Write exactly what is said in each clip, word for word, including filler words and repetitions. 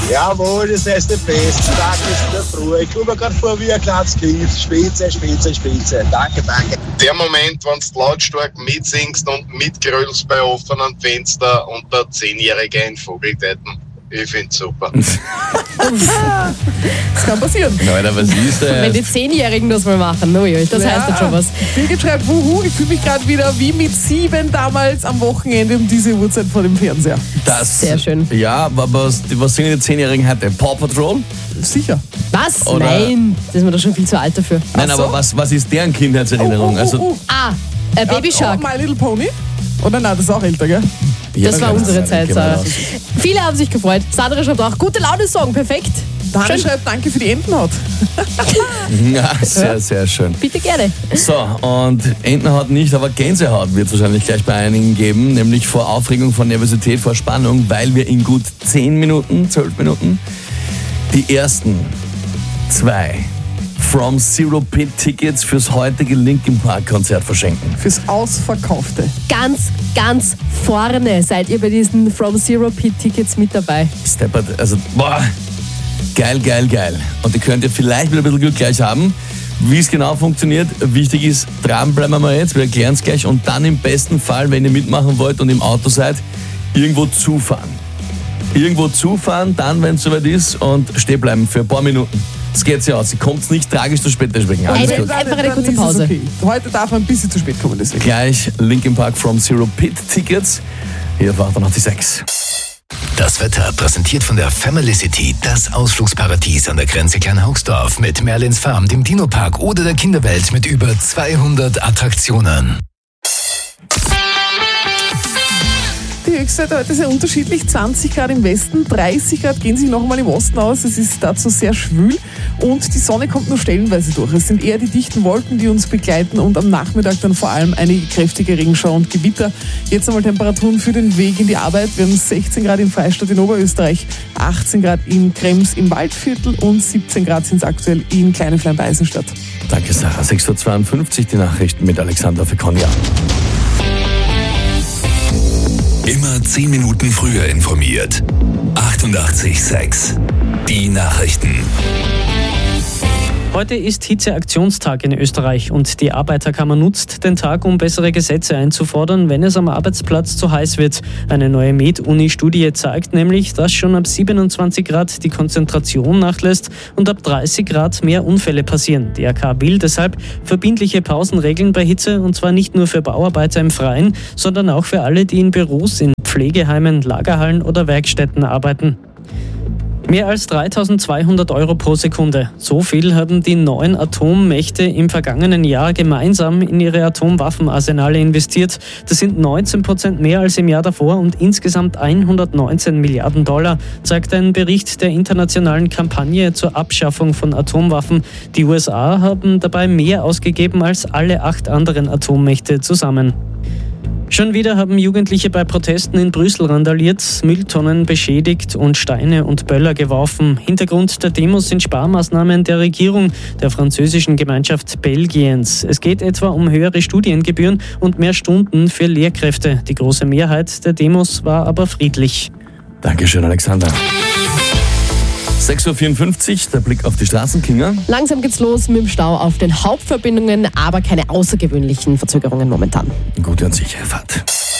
Jawohl, das ist der Beste. Danke für die Früh. Ich komme mir gerade vor wie ein kleines Kind. Spitze, Spitze, Spitze. Danke, danke. Der Moment, wenn du lautstark mitsingst und mitgrölst bei offenen Fenstern und der Zehnjährige in Vogeltäten. Ich find's super. Das kann passieren. Nein, aber was ist das? Wenn die Zehnjährigen das mal machen, no, ja, das Ja. heißt dann schon was. Birgit schreibt, wuhu, ich fühle mich gerade wieder wie mit sieben damals am Wochenende um diese Uhrzeit vor dem Fernseher. Das, Sehr schön. Ja, aber was, was singen die Zehnjährigen heute? Paw Patrol? Sicher. Was? Oder- Nein, das ist mir doch schon viel zu alt dafür. Nein, Ach so. aber was, was ist deren Kindheitserinnerung? Oh, oh, oh, Also, oh. Ah, äh, Baby Shark. Oh, My Little Pony? Oder nein, das ist auch älter, gell? ja, Das war kann unsere sein, Zeit, gehen wir Sarah. raus. Viele haben sich gefreut. Sandra schreibt auch, gute Laune-Song, perfekt. Dani Schön. schreibt, danke für die Entenhaut. Ja, sehr, sehr schön. Bitte gerne. So, und Entenhaut nicht, aber Gänsehaut wird es wahrscheinlich gleich bei einigen geben, nämlich vor Aufregung, vor Nervosität, vor Spannung, weil wir in gut zehn Minuten, zwölf Minuten die ersten zwei From Zero Pit Tickets fürs heutige Linkin Park Konzert verschenken. Fürs Ausverkaufte. Ganz, ganz vorne seid ihr bei diesen From Zero Pit Tickets mit dabei. Steppert, also, boah, geil, geil, geil. Und die könnt ihr vielleicht mit ein bisschen Glück gleich haben. Wie es genau funktioniert, wichtig ist, dranbleiben wir jetzt, wir erklären es gleich und dann im besten Fall, wenn ihr mitmachen wollt und im Auto seid, irgendwo zufahren. Irgendwo zufahren, dann, wenn es soweit ist und stehen bleiben für ein paar Minuten. Das geht sich aus. Sie kommt nicht tragisch zu spät, deswegen. Alles Eine- gut. Einfach eine Dann kurze ist es Pause. Okay. Heute darf man ein bisschen zu spät kommen, deswegen. Gleich Linkin Park From Zero Pit Tickets. Hier auf achtundachtzig Komma sechs. Das Wetter präsentiert von der Family City, das Ausflugsparadies an der Grenze Kleinhaugsdorf mit Merlins Farm, dem Dino-Park oder der Kinderwelt mit über zweihundert Attraktionen. Die Höchstwerte heute sehr unterschiedlich. zwanzig Grad im Westen, dreißig Grad gehen sich nochmal im Osten aus. Es ist dazu sehr schwül und die Sonne kommt nur stellenweise durch. Es sind eher die dichten Wolken, die uns begleiten und am Nachmittag dann vor allem einige kräftige Regenschauer und Gewitter. Jetzt einmal Temperaturen für den Weg in die Arbeit. Wir haben sechzehn Grad in Freistadt in Oberösterreich, achtzehn Grad in Krems im Waldviertel und siebzehn Grad sind es aktuell in Kleineflein-Eisenstadt. Danke, Sarah. sechs Uhr zweiundfünfzig, die Nachrichten mit Alexander Fekonia. Immer zehn Minuten früher informiert. achtundachtzig Komma sechs. Die Nachrichten. Heute ist Hitzeaktionstag in Österreich und die Arbeiterkammer nutzt den Tag, um bessere Gesetze einzufordern, wenn es am Arbeitsplatz zu heiß wird. Eine neue Med-Uni-Studie zeigt nämlich, dass schon ab siebenundzwanzig Grad die Konzentration nachlässt und ab dreißig Grad mehr Unfälle passieren. Die A K will deshalb verbindliche Pausenregeln bei Hitze und zwar nicht nur für Bauarbeiter im Freien, sondern auch für alle, die in Büros, in Pflegeheimen, Lagerhallen oder Werkstätten arbeiten. Mehr als dreitausendzweihundert Euro pro Sekunde. So viel haben die neun Atommächte im vergangenen Jahr gemeinsam in ihre Atomwaffenarsenale investiert. Das sind neunzehn Prozent mehr als im Jahr davor und insgesamt hundertneunzehn Milliarden Dollar, zeigt ein Bericht der internationalen Kampagne zur Abschaffung von Atomwaffen. Die U S A haben dabei mehr ausgegeben als alle acht anderen Atommächte zusammen. Schon wieder haben Jugendliche bei Protesten in Brüssel randaliert, Mülltonnen beschädigt und Steine und Böller geworfen. Hintergrund der Demos sind Sparmaßnahmen der Regierung der französischen Gemeinschaft Belgiens. Es geht etwa um höhere Studiengebühren und mehr Stunden für Lehrkräfte. Die große Mehrheit der Demos war aber friedlich. Dankeschön, Alexander. sechs Uhr vierundfünfzig, der Blick auf die Straßen, Kinga. Langsam geht's los mit dem Stau auf den Hauptverbindungen, aber keine außergewöhnlichen Verzögerungen momentan. Gute und sichere Fahrt.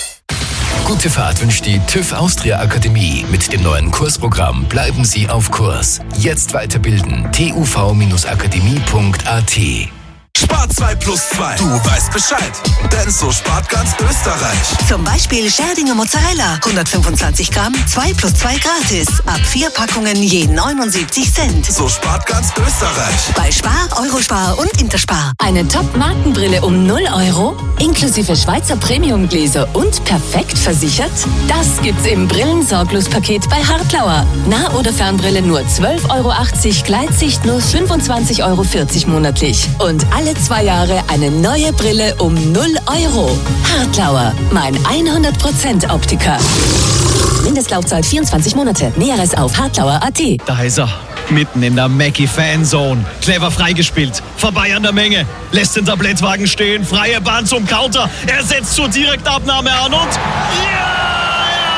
Gute Fahrt wünscht die TÜV Austria Akademie. Mit dem neuen Kursprogramm bleiben Sie auf Kurs. Jetzt weiterbilden. t u v akademie punkt a t. Spart zwei plus zwei. Du weißt Bescheid. Denn so spart ganz Österreich. Zum Beispiel Scherdinger Mozzarella. hundertfünfundzwanzig Gramm, zwei plus zwei gratis. Ab vier Packungen je neunundsiebzig Cent. So spart ganz Österreich. Bei Spar, Eurospar und Interspar. Eine Top-Markenbrille um null Euro, inklusive Schweizer Premiumgläser und perfekt versichert? Das gibt's im Brillensorglos-Paket bei Hartlauer. Nah- oder Fernbrille nur zwölf Euro achtzig, Gleitsicht nur fünfundzwanzig Euro vierzig monatlich. Und alle zwei Jahre eine neue Brille um null Euro. Hartlauer, mein hundert Prozent Optiker. Mindestlaufzeit vierundzwanzig Monate. Näheres auf hartlauer punkt a t. Da ist er, mitten in der Mackie-Fanzone. Clever freigespielt, vorbei an der Menge. Lässt den Tablettwagen stehen, freie Bahn zum Counter. Er setzt zur Direktabnahme an und... ja, er hat ihn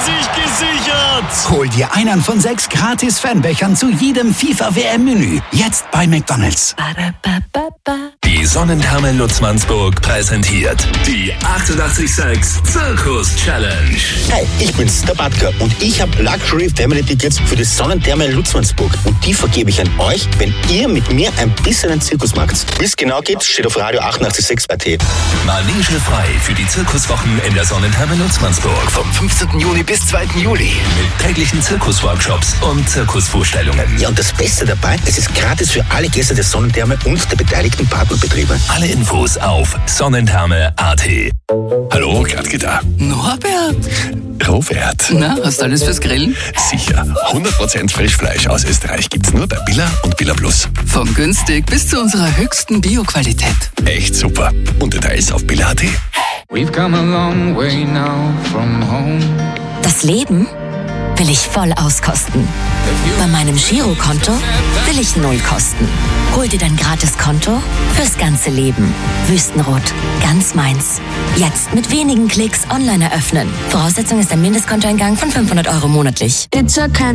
sich gesichert! Hol dir einen von sechs gratis Fanbechern zu jedem FIFA-W M-Menü. Jetzt bei McDonald's. Die Sonnentherme Lutzmannsburg präsentiert die achtundachtzig Komma sechs Zirkus Challenge. Hi, ich bin's, der Batka, und ich habe Luxury Family Tickets für die Sonnentherme Lutzmannsburg. Und die vergebe ich an euch, wenn ihr mit mir ein bisschen einen Zirkus macht. Wie es genau geht, steht auf Radio achtundachtzig Komma sechs Punkt at. Manege frei für die Zirkuswochen in der Sonnentherme Lutzmannsburg vom fünfzehnten Juni bis zweiten Juli. Mit täglichen Zirkusworkshops und Zirkusvorstellungen. Ja, und das Beste dabei, es ist gratis für alle Gäste der Sonnentherme und der beteiligten Partnerbetriebe. Alle Infos auf sonnentherme punkt at. Hallo, Gladke da. Norbert. Robert. Na, hast du alles fürs Grillen? Sicher. hundert Prozent Frischfleisch aus Österreich gibt's nur bei Billa und Billa Plus. Von günstig bis zu unserer höchsten Bio-Qualität. Echt super. Und Details auf billa punkt at. We've come a long way now from home. Das Leben will ich voll auskosten. Bei meinem Girokonto will ich null kosten. Hol dir dein Gratiskonto fürs ganze Leben. Wüstenrot, ganz meins. Jetzt mit wenigen Klicks online eröffnen. Voraussetzung ist ein Mindestkontoeingang von fünfhundert Euro monatlich. It's a kind